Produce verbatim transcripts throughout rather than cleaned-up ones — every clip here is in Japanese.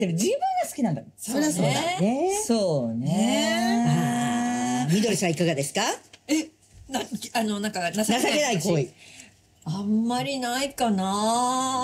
でも自分が好きなんだもん。 そりゃそうだ。 ね。 そうね。 みどりさんいかがですか？ え、な、あの、なんか、情情けない行為。 あんまりないかな。 あ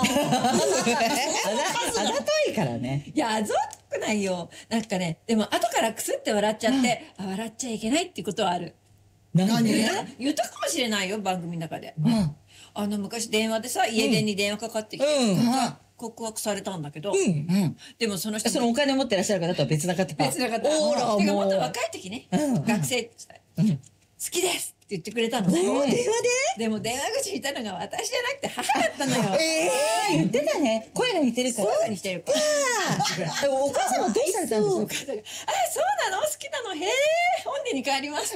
ざといからね。 いや、あざとくないよ。なんかね、でも後からクスって笑っちゃって、あ、笑っちゃいけないっていうことはある。 何で言ったかもしれないよ、番組の中で。 うんあの、昔電話でさ、家電に電話かかってきて、 うん告白されたんだけど、 うん。 でもその人そのお金持ってらっしゃる方とは別な方。 別な方。 おーら、 てかもっともう。 若い時ね、 うん学生って言ったら、好きですって言ってくれたのね。 電話ででも電話口にいたのが私じゃなくて母だったのよ。 ええ言ってたね。声が似てるから。 声が似てるから。 でもお母様どうされたんですか？ お母さんが、あ、そうなの好きなのへえ、本人に帰ります。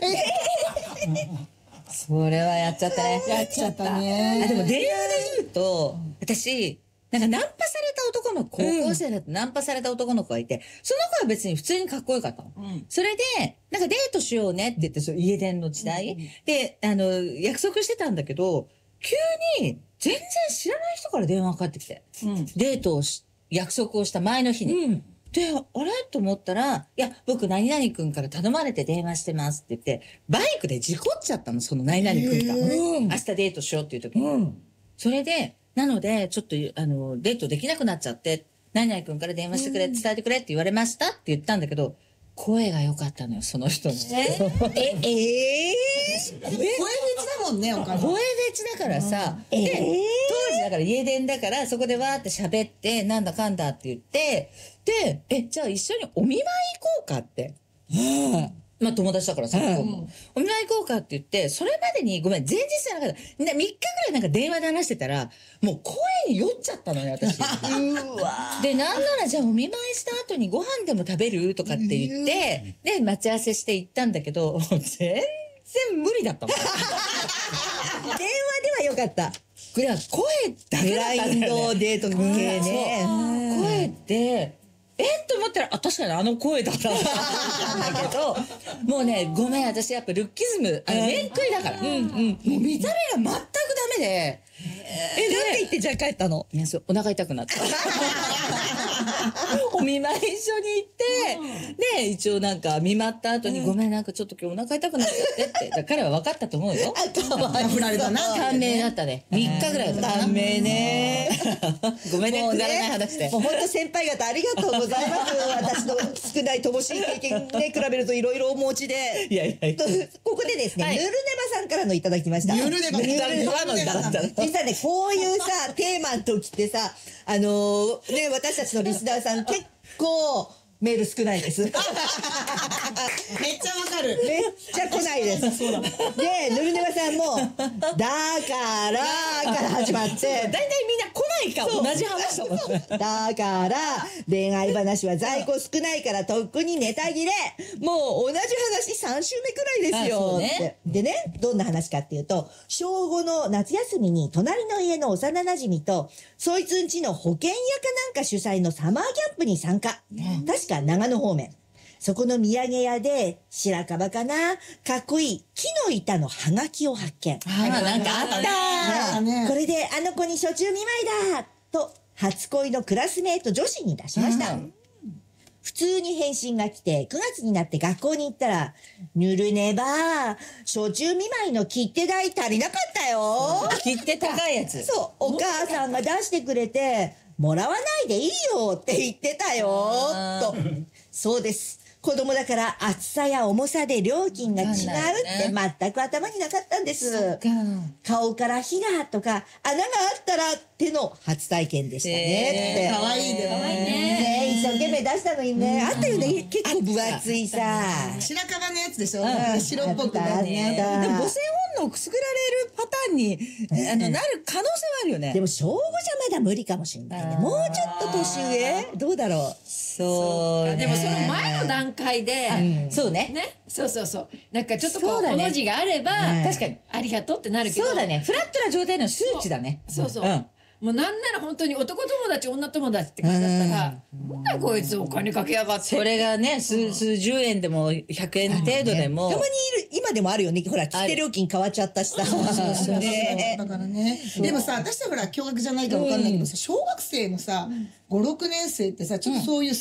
それはやっちゃったね。 やっちゃったあ、 ね。 でも電話で言うと、私、なんかナンパされた男の子、高校生だとナンパされた男の子がいて、その子は別に普通にかっこよかったの。 うんそれで、なんかデートしようねって言って、そう家電の時代、で、あの、約束してたんだけど、急に全然知らない人から電話かかってきて、 うんデートをし、約束をした前の日に。 うんで、あれと思ったら、いや、僕何々くんから頼まれて電話してますって言って、バイクで事故っちゃったの、その何々くんが。 うん明日デートしようっていう時に。それで、なので、ちょっと、あの、デートできなくなっちゃって、何々くんから電話してくれ、伝えてくれって言われましたって言ったんだけど、声が良かったのよ、その人の。 え、ええ声別だもんね、お金。 声別だからさ、 えーで、当時だから家電だから、そこでわーって喋って、なんだかんだって言って、で、え、じゃあ一緒にお見舞い行こうかって。まあ友達だからさ、向こうもお見舞い行こうかって言って、それまでに、ごめん、前日じゃなかった。なみっかぐらいなんか電話で話してたら、もう声に酔っちゃったのね、私。 うわで、なんならじゃあお見舞いした後にご飯でも食べるとかって言って、で、待ち合わせして行ったんだけど、全然無理だったもん。 電話ではよかった。 これは声だけブラだったんだインドよね。 デート系ね。 そう声って、えっと思ったら、あ、確かにあの声だったんだけど、もうね、ごめん、私やっぱルッキズム、あの、面食いだから。もう見た目が全くダメで、 え、なんて言ってじゃあ帰ったの？ いや、そう、お腹痛くなった。お見舞い一緒に行って、で、一応なんか見舞った後に、ごめん、なんかちょっと今日お腹痛くなっちゃってって。だから彼は分かったと思うよ。 かわいそう。振られたな。 短命だったね。みっかぐらいだったかな。 短命ね。 ごめんね、 もうくだらないね話で。 もう本当先輩方ありがとうございます。私の少ない乏しい経験ね、比べるといろいろお持ちで。 いやいやいやとここでですね、 はいヌルネバさんからのいただきました。 ヌルネバヌルネバ誰のだったの実はね、こういうさ、テーマの時ってさ、あのーね、私たちのリスナーさん結構メール少ないです。めっめっちゃわかる。 ちゃ来ないです。で、ヌルネバさんも、だからから始まって、 大体みんな来ないか同じ話だもんね。 だから、恋愛話は在庫少ないからとっくにネタ切れ。もう同じ話さん週目くらいですよ。 あそうねってでね、どんな話かっていうと、小ごの夏休みに隣の家の幼馴染と、そいつんちの保険屋かなんか主催のサマーキャンプに参加。確か長野方面。そこの土産屋で、白樺かな、かっこいい木の板のハガキを発見。 ああ、なんかあったね。 あったねこれであの子に初中見舞いだと、初恋のクラスメート女子に出しました。 うん普通に返信が来て、くがつになって学校に行ったら、ぬるねば、初中見舞いの切手代足りなかったよ。 切って高いやつ。 そう、お母さんが出してくれて、もらわないでいいよって言ってたよ。と。そうです。子供だから厚さや重さで料金が違うって全く頭になかったんです。顔から火がとか穴があったらっての初体験でしたねって。 かわいいね。 可愛いね。 ね一生懸命出したのにね。あったよね。結構分厚いさ。 白樺のやつでしょ、 うん白っぽくなるね。 あったでも母性本能をくすぐられるパターンに、あの、なる可能性はあるよね。 でも小ごじゃまだ無理かもしれないね。もうちょっと年上どうだろう。 そうね。 でもその前の段階で、 そうね。 ね、そうそうそう。なんかちょっとこう、 そうだねおの字があれば、 うん確かに。 ありがとうってなるけど。 そうだね。フラットな状態の数値だね。 そうそう。 ん。 もうなんなら本当に男友達女友達って感じだったら、なんだこいつお金かけやがって。 それがね、数、数十円でもひゃくえん程度でも。 たまにいる、今でもあるよね。ほら、切手料金変わっちゃったしさ。ねだからね。でもさ、私はほら、共学じゃないからわかんないけどさ、小学生のさ、ご、ろくねん生ってさ、ちょっとそういう